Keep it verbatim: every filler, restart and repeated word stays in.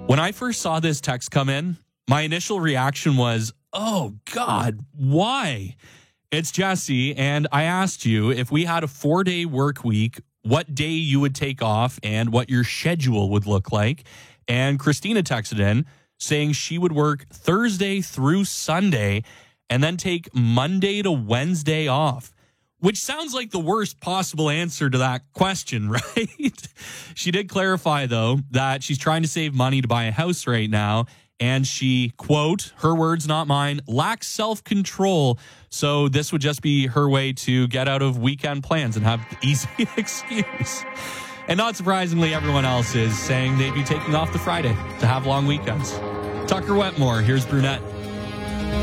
When I first saw this text come in, my initial reaction was, oh, God, why? It's Jesse, and I asked you if we had a four-day work week, what day you would take off and what your schedule would look like. And Christina texted in saying she would work Thursday through Sunday and then take Monday to Wednesday off, which sounds like the worst possible answer to that question, right? She did clarify, though, that she's trying to save money to buy a house right now. And she, quote, her words, not mine, lacks self-control. So this would just be her way to get out of weekend plans and have the easy excuse. And not surprisingly, everyone else is saying they'd be taking off the Friday to have long weekends. Tucker Wetmore, here's Brunette.